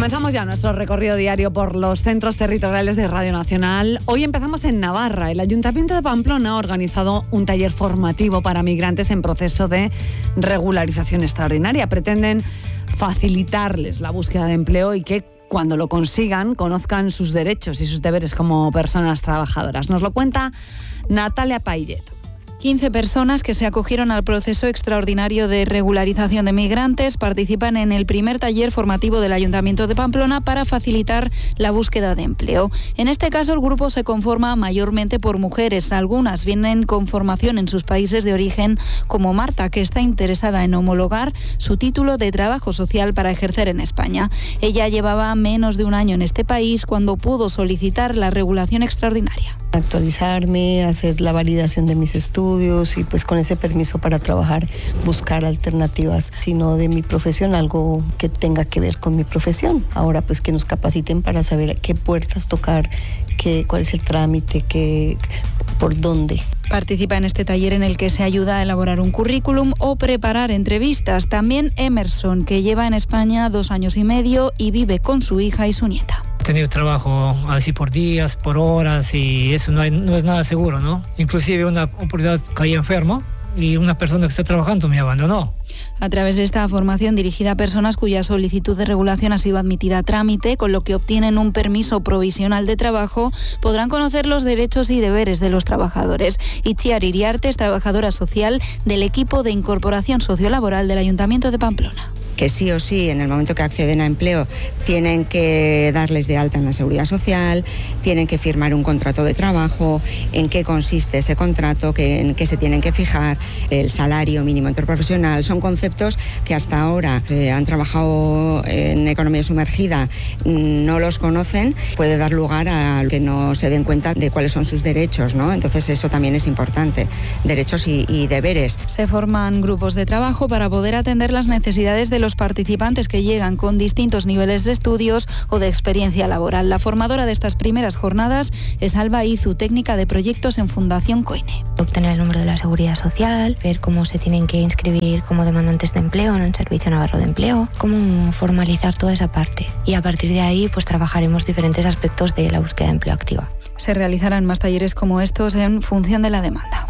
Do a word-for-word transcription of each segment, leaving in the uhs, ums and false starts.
Comenzamos ya nuestro recorrido diario por los centros territoriales de Radio Nacional. Hoy empezamos en Navarra. El Ayuntamiento de Pamplona ha organizado un taller formativo para migrantes en proceso de regularización extraordinaria. Pretenden facilitarles la búsqueda de empleo y que cuando lo consigan conozcan sus derechos y sus deberes como personas trabajadoras. Nos lo cuenta Natalia Payet. quince personas que se acogieron al proceso extraordinario de regularización de migrantes participan en el primer taller formativo del Ayuntamiento de Pamplona para facilitar la búsqueda de empleo. En este caso, el grupo se conforma mayormente por mujeres. Algunas vienen con formación en sus países de origen, como Marta, que está interesada en homologar su título de trabajo social para ejercer en España. Ella llevaba menos de un año en este país cuando pudo solicitar la regulación extraordinaria. Actualizarme, hacer la validación de mis estudios y pues con ese permiso para trabajar, buscar alternativas, sino de mi profesión, algo que tenga que ver con mi profesión. Ahora pues que nos capaciten para saber qué puertas tocar, qué, cuál es el trámite, qué, por dónde. Participa en este taller en el que se ayuda a elaborar un currículum o preparar entrevistas. También Emerson, que lleva en España dos años y medio y vive con su hija y su nieta. He tenido trabajo así por días, por horas y eso no, hay, no es nada seguro, ¿no? Inclusive una oportunidad caí enfermo y una persona que está trabajando me abandonó. A través de esta formación dirigida a personas cuya solicitud de regulación ha sido admitida a trámite, con lo que obtienen un permiso provisional de trabajo, podrán conocer los derechos y deberes de los trabajadores. Itziar Iriarte es trabajadora social del equipo de incorporación sociolaboral del Ayuntamiento de Pamplona. Que sí o sí, en el momento que acceden a empleo, tienen que darles de alta en la Seguridad Social, tienen que firmar un contrato de trabajo, en qué consiste ese contrato, que, en qué se tienen que fijar, el salario mínimo interprofesional. Son conceptos que hasta ahora eh, han trabajado en economía sumergida, no los conocen, puede dar lugar a que no se den cuenta de cuáles son sus derechos, ¿no? Entonces eso también es importante, derechos y, y deberes. Se forman grupos de trabajo para poder atender las necesidades de los los participantes que llegan con distintos niveles de estudios o de experiencia laboral. La formadora de estas primeras jornadas es Alba Izu, técnica de proyectos en Fundación Coine. Obtener el número de la Seguridad Social, ver cómo se tienen que inscribir como demandantes de empleo en el Servicio Navarro de Empleo, cómo formalizar toda esa parte. Y a partir de ahí pues trabajaremos diferentes aspectos de la búsqueda de empleo activa. Se realizarán más talleres como estos en función de la demanda.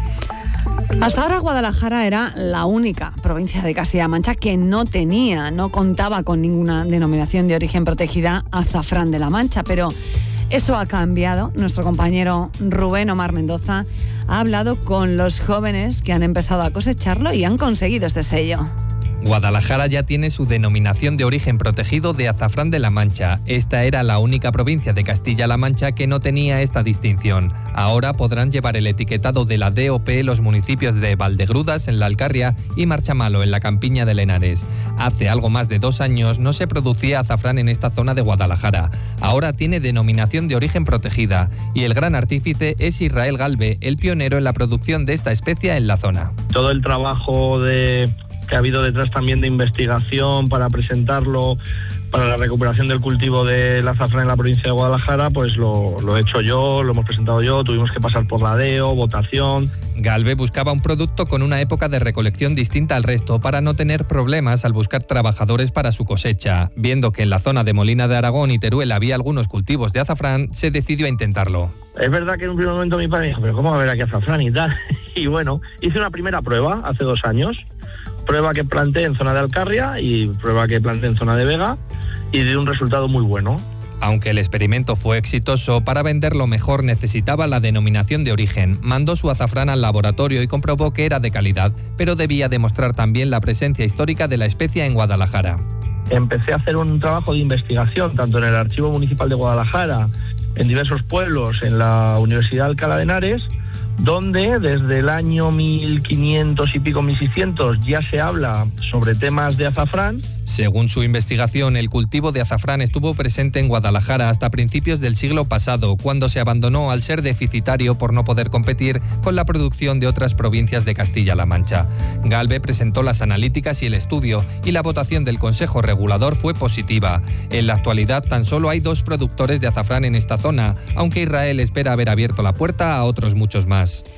Hasta ahora Guadalajara era la única provincia de Castilla-La Mancha que no tenía, no contaba con ninguna denominación de origen protegida azafrán de la Mancha, pero eso ha cambiado. Nuestro compañero Rubén Omar Mendoza ha hablado con los jóvenes que han empezado a cosecharlo y han conseguido este sello. Guadalajara ya tiene su denominación de origen protegido de azafrán de la Mancha. Esta era la única provincia de Castilla-La Mancha que no tenía esta distinción. Ahora podrán llevar el etiquetado de la D O P los municipios de Valdegrudas, en la Alcarria, y Marchamalo, en la Campiña de Henares. Hace algo más de dos años no se producía azafrán en esta zona de Guadalajara. Ahora tiene denominación de origen protegida y el gran artífice es Israel Galve, el pionero en la producción de esta especie en la zona. Todo el trabajo de... que ha habido detrás también de investigación para presentarlo, para la recuperación del cultivo del azafrán en la provincia de Guadalajara, pues lo, lo he hecho yo, lo hemos presentado yo, tuvimos que pasar por la D E O, votación. Galve buscaba un producto con una época de recolección distinta al resto para no tener problemas al buscar trabajadores para su cosecha. Viendo que en la zona de Molina de Aragón y Teruel había algunos cultivos de azafrán, se decidió a intentarlo. Es verdad que en un primer momento mi padre dijo, pero ¿cómo va a haber aquí azafrán y tal? Y bueno, hice una primera prueba hace dos años. Prueba que planté en zona de Alcarria y prueba que planté en zona de Vega y dio un resultado muy bueno. Aunque el experimento fue exitoso, para venderlo mejor necesitaba la denominación de origen. Mandó su azafrán al laboratorio y comprobó que era de calidad, pero debía demostrar también la presencia histórica de la especie en Guadalajara. Empecé a hacer un trabajo de investigación tanto en el Archivo Municipal de Guadalajara, en diversos pueblos, en la Universidad de Alcalá de Henares, donde desde el año mil quinientos y pico, mil seiscientos, ya se habla sobre temas de azafrán. Según su investigación, el cultivo de azafrán estuvo presente en Guadalajara hasta principios del siglo pasado, cuando se abandonó al ser deficitario por no poder competir con la producción de otras provincias de Castilla-La Mancha. Galve presentó las analíticas y el estudio, y la votación del Consejo Regulador fue positiva. En la actualidad tan solo hay dos productores de azafrán en esta zona, aunque Israel espera haber abierto la puerta a otros muchos más.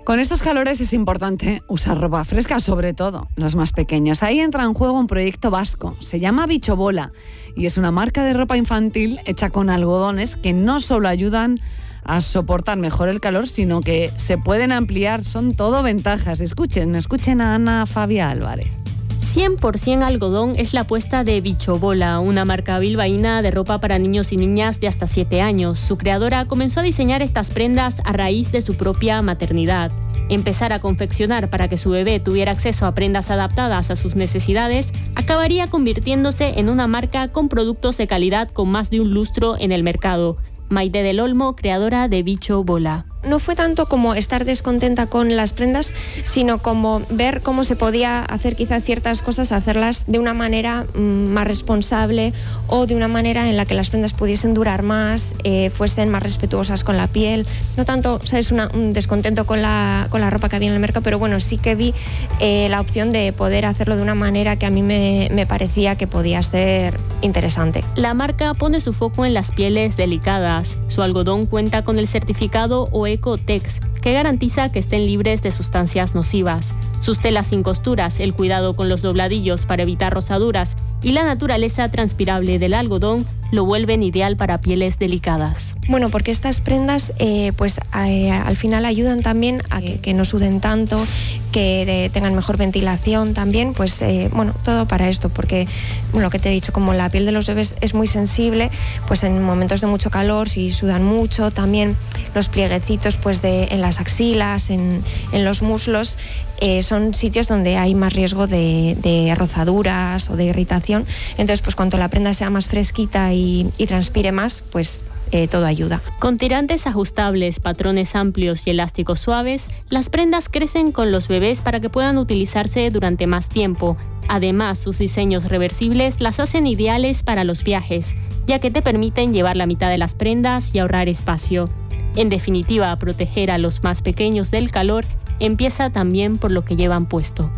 Con estos calores es importante usar ropa fresca, sobre todo los más pequeños. Ahí entra en juego un proyecto vasco, se llama Bichobola y es una marca de ropa infantil hecha con algodones que no solo ayudan a soportar mejor el calor, sino que se pueden ampliar, son todo ventajas. Escuchen, escuchen a Ana Fabia Álvarez. cien por ciento algodón es la apuesta de Bichobola, una marca bilbaína de ropa para niños y niñas de hasta siete años. Su creadora comenzó a diseñar estas prendas a raíz de su propia maternidad. Empezar a confeccionar para que su bebé tuviera acceso a prendas adaptadas a sus necesidades acabaría convirtiéndose en una marca con productos de calidad con más de un lustro en el mercado. Maite del Olmo, creadora de Bichobola. No fue tanto como estar descontenta con las prendas, sino como ver cómo se podía hacer quizá ciertas cosas, hacerlas de una manera mmm, más responsable o de una manera en la que las prendas pudiesen durar más, eh, fuesen más respetuosas con la piel. No tanto, ¿sabes?, una, un descontento con la, con la ropa que había en el mercado, pero bueno, sí que vi eh, la opción de poder hacerlo de una manera que a mí me, me parecía que podía ser interesante. La marca pone su foco en las pieles delicadas. Su algodón cuenta con el certificado O Ecotex, que garantiza que estén libres de sustancias nocivas. Sus telas sin costuras, el cuidado con los dobladillos para evitar rozaduras y la naturaleza transpirable del algodón lo vuelven ideal para pieles delicadas. Bueno, porque estas prendas eh, pues eh, al final ayudan también a que, que no suden tanto, que de, tengan mejor ventilación también, pues eh, bueno, todo para esto, porque bueno, lo que te he dicho, como la piel de los bebés es muy sensible, pues en momentos de mucho calor, si sudan mucho, también los plieguecitos pues de, en las axilas, en, en los muslos, eh, son sitios donde hay más riesgo de, de rozaduras o de irritación. Entonces, pues cuanto la prenda sea más fresquita y, y transpire más, pues Eh, todo ayuda. Con tirantes ajustables, patrones amplios y elásticos suaves, las prendas crecen con los bebés para que puedan utilizarse durante más tiempo. Además, sus diseños reversibles las hacen ideales para los viajes, ya que te permiten llevar la mitad de las prendas y ahorrar espacio. En definitiva, proteger a los más pequeños del calor empieza también por lo que llevan puesto.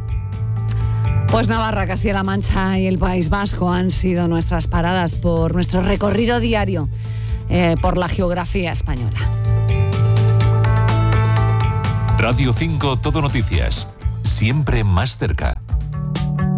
Pues Navarra, Castilla-La Mancha y el País Vasco han sido nuestras paradas por nuestro recorrido diario eh, por la geografía española. Radio cinco Todo Noticias, siempre más cerca.